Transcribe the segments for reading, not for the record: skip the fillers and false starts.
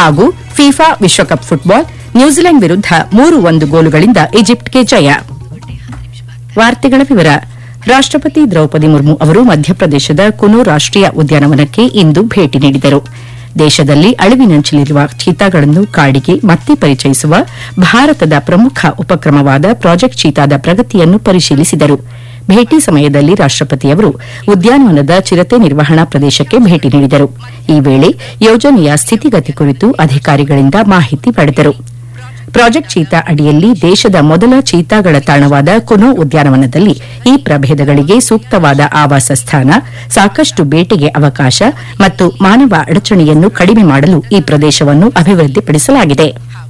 ಹಾಗೂ ಫಿಫಾ ವಿಶ್ವಕಪ್ football New Zealand ವಿರುದ್ಧ 3-1 ಗೋಲುಗಳಿಂದ ಈಜಿಪ್ಟ್ಗೆ ಜಯ. ವಾರ್ತೆಗಳ ವಿವರ. ರಾಷ್ಟಪತಿ ದ್ರೌಪದಿ ಮುರ್ಮು ಅವರು ಮಧ್ಯಪ್ರದೇಶದ ಕುನು ರಾಷ್ಟೀಯ ಉದ್ಯಾನವನಕ್ಕೆ ಇಂದು ಭೇಟಿ ನೀಡಿದರು. ದೇಶದಲ್ಲಿ ಅಳಿವಿನಂಚಿನಲ್ಲಿರುವ ಚೀತಾಗಳನ್ನು ಕಾಡಿಗೆ ಮತ್ತೆ ಪರಿಚಯಿಸುವ ಭಾರತದ ಪ್ರಮುಖ ಉಪಕ್ರಮವಾದ ಪ್ರಾಜೆಕ್ಟ್ ಚೀತಾದ ಪ್ರಗತಿಯನ್ನು ಪರಿಶೀಲಿಸಿದರು. ಭೇಟಿ ಸಮಯದಲ್ಲಿ ರಾಷ್ಟಪತಿಯವರು ಉದ್ಯಾನವನದ ಚಿರತೆ ನಿರ್ವಹಣಾ ಪ್ರದೇಶಕ್ಕೆ ಭೇಟಿ ನೀಡಿದರು. ಈ ವೇಳೆ ಯೋಜನೆಯ ಸ್ಥಿತಿಗತಿ ಕುರಿತು ಅಧಿಕಾರಿಗಳಿಂದ ಮಾಹಿತಿ ಪಡೆದರು. ಪ್ರಾಜೆಕ್ಟ್ ಚೀತಾ ಅಡಿಯಲ್ಲಿ ದೇಶದ ಮೊದಲ ಚೀತಾಗಳ ತಾಣವಾದ ಕುನೋ ಉದ್ಯಾನವನದಲ್ಲಿ ಈ ಪ್ರಭೇದಗಳಿಗೆ ಸೂಕ್ತವಾದ ಆವಾಸ ಸ್ಥಾನ, ಸಾಕಷ್ಟು ಬೇಟೆಗೆ ಅವಕಾಶ ಮತ್ತು ಮಾನವ ಅಡಚಣೆಯನ್ನು ಕಡಿಮೆ ಮಾಡಲು ಈ ಪ್ರದೇಶವನ್ನು ಅಭಿವೃದ್ಧಿಪಡಿಸಲಾಗಿದೆ.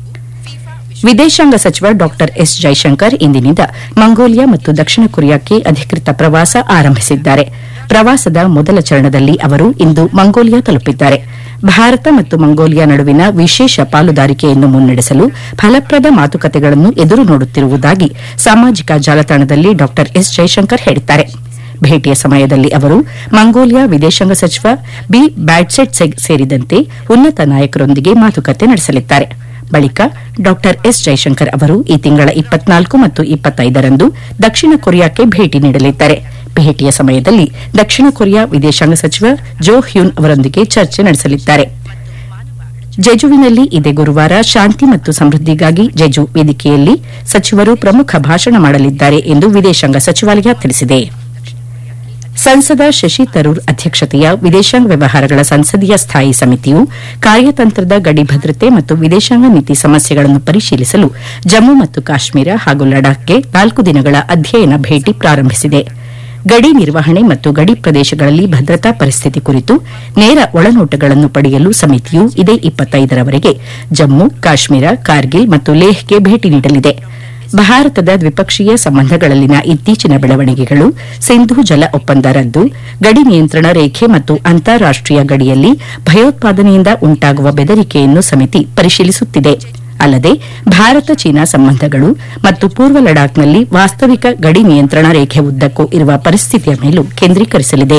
ವಿದೇಶಾಂಗ ಸಚಿವ ಡಾ ಎಸ್ ಜೈಶಂಕರ್ ಇಂದಿನಿಂದ ಮಂಗೋಲಿಯಾ ಮತ್ತು ದಕ್ಷಿಣ ಕೊರಿಯಾಕ್ಕೆ ಅಧಿಕೃತ ಪ್ರವಾಸ ಆರಂಭಿಸಿದ್ದಾರೆ. ಪ್ರವಾಸದ ಮೊದಲ ಚರಣದಲ್ಲಿ ಅವರು ಇಂದು ಮಂಗೋಲಿಯಾ ತಲುಪಿದ್ದಾರೆ. ಭಾರತ ಮತ್ತು ಮಂಗೋಲಿಯಾ ನಡುವಿನ ವಿಶೇಷ ಪಾಲುದಾರಿಕೆಯನ್ನು ಮುನ್ನಡೆಸಲು ಫಲಪ್ರದ ಮಾತುಕತೆಗಳನ್ನು ಎದುರು ನೋಡುತ್ತಿರುವುದಾಗಿ ಸಾಮಾಜಿಕ ಜಾಲತಾಣದಲ್ಲಿ ಡಾ ಎಸ್ ಜೈಶಂಕರ್ ಹೇಳಿದ್ದಾರೆ. ಭೇಟಿಯ ಸಮಯದಲ್ಲಿ ಅವರು ಮಂಗೋಲಿಯಾ ವಿದೇಶಾಂಗ ಸಚಿವ ಬಿ ಬ್ಯಾಡ್ಸೆಟ್ ಸೇರಿದಂತೆ ಉನ್ನತ ನಾಯಕರೊಂದಿಗೆ ಮಾತುಕತೆ ನಡೆಸಲಿದ್ದಾರೆ. ಬಳಿಕ ಡಾ ಎಸ್ ಜೈಶಂಕರ್ ಅವರು ಈ ತಿಂಗಳ 24 ಮತ್ತು 25ರಂದು ದಕ್ಷಿಣ ಕೊರಿಯಾಕ್ಕೆ ಭೇಟಿ ನೀಡಲಿದ್ದಾರೆ. ಭೇಟಿಯ ಸಮಯದಲ್ಲಿ ದಕ್ಷಿಣ ಕೊರಿಯಾ ವಿದೇಶಾಂಗ ಸಚಿವ ಜೋ ಹ್ಯೂನ್ ಅವರೊಂದಿಗೆ ಚರ್ಚೆ ನಡೆಸಲಿದ್ದಾರೆ. ಜೆಜುವಿನಲ್ಲಿ ಇದೇ ಗುರುವಾರ ಶಾಂತಿ ಮತ್ತು ಸಮೃದ್ದಿಗಾಗಿ ಜೆಜು ವೇದಿಕೆಯಲ್ಲಿ ಸಚಿವರು ಪ್ರಮುಖ ಭಾಷಣ ಮಾಡಲಿದ್ದಾರೆ ಎಂದು ವಿದೇಶಾಂಗ ಸಚಿವಾಲಯ ತಿಳಿಸಿದೆ. ಸಂಸದ ಶಶಿ ತರೂರ್ ಅಧ್ಯಕ್ಷತೆಯ ವಿದೇಶಾಂಗ ವ್ಯವಹಾರಗಳ ಸಂಸದೀಯ ಸ್ಥಾಯಿ ಸಮಿತಿಯು ಕಾರ್ಯತಂತ್ರದ ಗಡಿ ಭದ್ರತೆ ಮತ್ತು ವಿದೇಶಾಂಗ ನೀತಿ ಸಮಸ್ಯೆಗಳನ್ನು ಪರಿಶೀಲಿಸಲು ಜಮ್ಮು ಮತ್ತು ಕಾಶ್ಮೀರ ಹಾಗೂ ಲಡಾಖ್ಗೆ 4 ದಿನಗಳ ಅಧ್ಯಯನ ಭೇಟಿ ಪ್ರಾರಂಭಿಸಿದೆ. ಗಡಿ ನಿರ್ವಹಣೆ ಮತ್ತು ಗಡಿ ಪ್ರದೇಶಗಳಲ್ಲಿ ಭದ್ರತಾ ಪರಿಸ್ಥಿತಿ ಕುರಿತು ನೇರ ಒಳನೋಟಗಳನ್ನು ಪಡೆಯಲು ಸಮಿತಿಯು ಇದೇ 25ರವರೆಗೆ ಜಮ್ಮು, ಕಾಶ್ಮೀರ, ಕಾರ್ಗಿಲ್ ಮತ್ತು ಲೇಹ್ಗೆ ಭೇಟಿ ನೀಡಲಿದೆ. ಭಾರತದ ದ್ವಿಪಕ್ಷೀಯ ಸಂಬಂಧಗಳಲ್ಲಿನ ಇತ್ತೀಚಿನ ಬೆಳವಣಿಗೆಗಳು, ಸಿಂಧೂ ಜಲ ಒಪ್ಪಂದ ರದ್ದು, ಗಡಿ ನಿಯಂತ್ರಣ ರೇಖೆ ಮತ್ತು ಅಂತಾರಾಷ್ಟೀಯ ಗಡಿಯಲ್ಲಿ ಭಯೋತ್ಪಾದನೆಯಿಂದ ಉಂಟಾಗುವ ಬೆದರಿಕೆಯನ್ನು ಸಮಿತಿ ಪರಿಶೀಲಿಸುತ್ತಿದೆ. ಅಲ್ಲದೆ ಭಾರತ ಚೀನಾ ಸಂಬಂಧಗಳು ಮತ್ತು ಪೂರ್ವ ಲಡಾಖ್ನಲ್ಲಿ ವಾಸ್ತವಿಕ ಗಡಿ ನಿಯಂತ್ರಣ ರೇಖೆ ಉದ್ದಕ್ಕೂ ಇರುವ ಪರಿಸ್ಥಿತಿಯ ಮೇಲೂ ಕೇಂದ್ರೀಕರಿಸಲಿದೆ.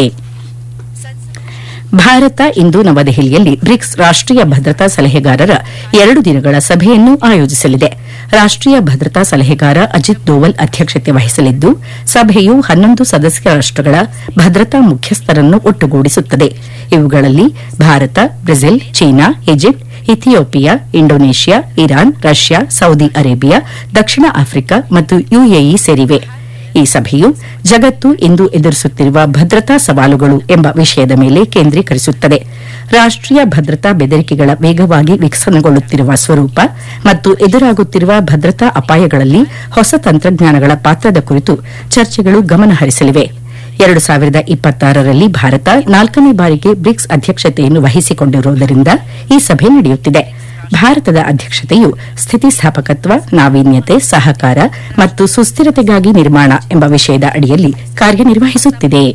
ಭಾರತ ಇಂದು ನವದೆಹಲಿಯಲ್ಲಿ ಬ್ರಿಕ್ಸ್ ರಾಷ್ಟೀಯ ಭದ್ರತಾ ಸಲಹೆಗಾರರ 2 ದಿನಗಳ ಸಭೆಯನ್ನು ಆಯೋಜಿಸಲಿದೆ. ರಾಷ್ಟೀಯ ಭದ್ರತಾ ಸಲಹೆಗಾರ ಅಜಿತ್ ದೋವಲ್ ಅಧ್ಯಕ್ಷತೆ ವಹಿಸಲಿದ್ದು, ಸಭೆಯು 11 ಸದಸ್ಯ ರಾಷ್ಟಗಳ ಭದ್ರತಾ ಮುಖ್ಯಸ್ಥರನ್ನು ಒಟ್ಟುಗೂಡಿಸುತ್ತದೆ. ಇವುಗಳಲ್ಲಿ Bharat, Brazil, China, Egypt, Ethiopia, Indonesia, Iran, Russia, Saudi Arabia, ದಕ್ಷಿಣ ಆಫ್ರಿಕಾ ಮತ್ತು ಯುಎಇ ಸೇರಿವೆ. ಈ ಸಭೆಯು ಜಗತ್ತು ಇಂದು ಎದುರಿಸುತ್ತಿರುವ ಭದ್ರತಾ ಸವಾಲುಗಳು ಎಂಬ ವಿಷಯದ ಮೇಲೆ ಕೇಂದ್ರೀಕರಿಸುತ್ತದೆ. ರಾಷ್ಟೀಯ ಭದ್ರತಾ ಬೆದರಿಕೆಗಳ ವೇಗವಾಗಿ ವಿಕಸನಗೊಳ್ಳುತ್ತಿರುವ ಸ್ವರೂಪ ಮತ್ತು ಎದುರಾಗುತ್ತಿರುವ ಭದ್ರತಾ ಅಪಾಯಗಳಲ್ಲಿ ಹೊಸ ತಂತ್ರಜ್ಞಾನಗಳ ಪಾತ್ರದ ಕುರಿತು ಚರ್ಚೆಗಳು ಗಮನಹರಿಸಲಿವೆ. 2026ರಲ್ಲಿ ಭಾರತ 4ನೇ ಬಾರಿಗೆ ಬ್ರಿಕ್ಸ್ ಅಧ್ಯಕ್ಷತೆಯನ್ನು ವಹಿಸಿಕೊಂಡಿರುವುದರಿಂದ ಈ ಸಭೆ ನಡೆಯುತ್ತಿದೆ. ಭಾರತದ ಅಧ್ಯಕ್ಷತೆಯು ಸ್ಥಿತಿಸ್ಥಾಪಕತ್ವ, ನಾವೀನ್ಯತೆ, ಸಹಕಾರ ಮತ್ತು ಸುಸ್ಥಿರತೆಗಾಗಿ ನಿರ್ಮಾಣ ಎಂಬ ವಿಷಯದ ಅಡಿಯಲ್ಲಿ ಕಾರ್ಯನಿರ್ವಹಿಸುತ್ತಿದೆ.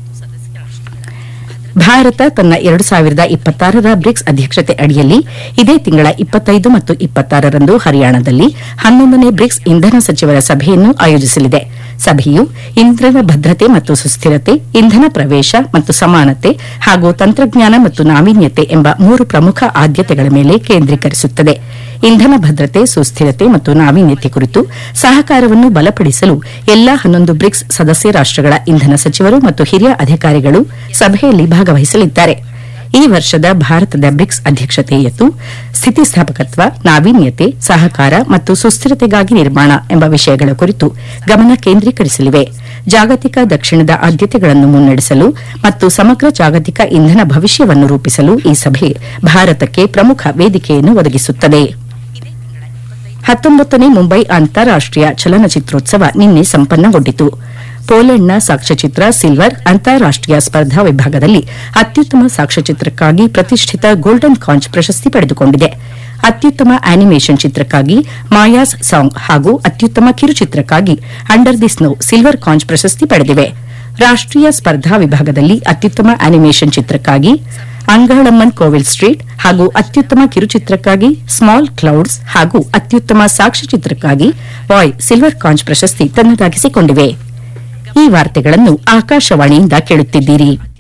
ಭಾರತ ತನ್ನ 2026ರ ಬ್ರಿಕ್ಸ್ ಅಧ್ಯಕ್ಷತೆ ಅಡಿಯಲ್ಲಿ ಇದೇ ತಿಂಗಳ 25 ಮತ್ತು 26ರಂದು ಹರಿಯಾಣದಲ್ಲಿ 11ನೇ ಬ್ರಿಕ್ಸ್ ಇಂಧನ ಸಚಿವರ ಸಭೆಯನ್ನು ಆಯೋಜಿಸಲಿದೆ. ಸಭೆಯು ಇಂಧನ ಭದ್ರತೆ ಮತ್ತು ಸುಸ್ಥಿರತೆ, ಇಂಧನ ಪ್ರವೇಶ ಮತ್ತು ಸಮಾನತೆ ಹಾಗೂ ತಂತ್ರಜ್ಞಾನ ಮತ್ತು ನಾವೀನ್ಯತೆ ಎಂಬ 3 ಪ್ರಮುಖ ಆದ್ಯತೆಗಳ ಮೇಲೆ ಕೇಂದ್ರೀಕರಿಸುತ್ತದೆ. ಇಂಧನ ಭದ್ರತೆ, ಸುಸ್ಥಿರತೆ ಮತ್ತು ನಾವೀನ್ಯತೆ ಕುರಿತು ಸಹಕಾರವನ್ನು ಬಲಪಡಿಸಲು ಎಲ್ಲಾ 11 ಬ್ರಿಕ್ಸ್ ಸದಸ್ಯ ರಾಷ್ಟಗಳ ಇಂಧನ ಸಚಿವರು ಮತ್ತು ಹಿರಿಯ ಅಧಿಕಾರಿಗಳು ಸಭೆಯಲ್ಲಿ ಭಾಗವಹಿಸಲಿದ್ದಾರೆ. ಈ ವರ್ಷದ ಭಾರತದ ಬ್ರಿಕ್ಸ್ ಅಧ್ಯಕ್ಷತೆಯು ಸ್ಥಿತಿಸ್ಥಾಪಕತ್ವ, ನಾವೀನ್ಯತೆ, ಸಹಕಾರ ಮತ್ತು ಸುಸ್ಥಿರತೆಗಾಗಿ ನಿರ್ಮಾಣ ಎಂಬ ವಿಷಯಗಳ ಕುರಿತು ಗಮನ ಕೇಂದ್ರೀಕರಿಸಲಿವೆ. ಜಾಗತಿಕ ದಕ್ಷಿಣದ ಆದ್ಯತೆಗಳನ್ನು ಮುನ್ನಡೆಸಲು ಮತ್ತು ಸಮಗ್ರ ಜಾಗತಿಕ ಇಂಧನ ಭವಿಷ್ಯವನ್ನು ರೂಪಿಸಲು ಈ ಸಭೆ ಭಾರತಕ್ಕೆ ಪ್ರಮುಖ ವೇದಿಕೆಯನ್ನು ಒದಗಿಸುತ್ತದೆ. 19ನೇ ಮುಂಬೈ ಅಂತಾರಾಷ್ಟೀಯ ಚಲನಚಿತ್ರೋತ್ಸವ ನಿನ್ನೆ ಸಂಪನ್ನಗೊಂಡಿತು. ಪೋಲೆಂಡ್ನ ಸಾಕ್ಷ್ಯಚಿತ್ರ ಸಿಲ್ವರ್ ಅಂತಾರಾಷ್ಟೀಯ ಸ್ಪರ್ಧಾ ವಿಭಾಗದಲ್ಲಿ ಅತ್ಯುತ್ತಮ ಸಾಕ್ಷ್ಯಚಿತ್ರಕ್ಕಾಗಿ ಪ್ರತಿಷ್ಠಿತ ಗೋಲ್ಡನ್ ಕಾಂಚ್ ಪ್ರಶಸ್ತಿ ಪಡೆದುಕೊಂಡಿದೆ. ಅತ್ಯುತ್ತಮ ಆನಿಮೇಷನ್ ಚಿತ್ರಕ್ಕಾಗಿ ಮಾಯಾಸ್ ಸಾಂಗ್ ಹಾಗೂ ಅತ್ಯುತ್ತಮ ಕಿರುಚಿತ್ರಕ್ಕಾಗಿ ಅಂಡರ್ ದಿ ಸ್ನೋ ಸಿಲ್ವರ್ ಕಾಂಚ್ ಪ್ರಶಸ್ತಿ ಪಡೆದಿವೆ. ರಾಷ್ಟೀಯ ಸ್ಪರ್ಧಾ ವಿಭಾಗದಲ್ಲಿ ಅತ್ಯುತ್ತಮ ಆನಿಮೇಷನ್ ಚಿತ್ರಕ್ಕಾಗಿ ಅಂಗಾಳಮ್ಮನ್ ಕೋವಿಲ್ ಸ್ಟ್ರೀಟ್ ಹಾಗೂ ಅತ್ಯುತ್ತಮ ಕಿರುಚಿತ್ರಕ್ಕಾಗಿ ಸ್ಮಾಲ್ ಕ್ಲೌಡ್ಸ್ ಹಾಗೂ ಅತ್ಯುತ್ತಮ ಸಾಕ್ಷ್ಯಚಿತ್ರಕ್ಕಾಗಿ ವಾಯ್ ಸಿಲ್ವರ್ ಕಾಂಚ್ ಪ್ರಶಸ್ತಿ ತನ್ನದಾಗಿಸಿಕೊಂಡಿವೆ. ಈ ವಾರ್ತೆಗಳನ್ನು ಆಕಾಶವಾಣಿಯಿಂದ ಕೇಳುತ್ತಿದ್ದೀರಿ.